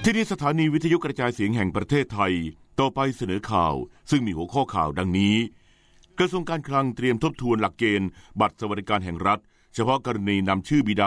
ที่นี่สถานีวิทยุกระจายเสียงแห่งประเทศไทยต่อไปเสนอข่าวซึ่งมีหัวข้อข่าวดังนี้กระทรวงการคลังเตรียมทบทวนหลักเกณฑ์บัตรสวัสดิการแห่งรัฐเฉพาะกรณีนำชื่อบิดา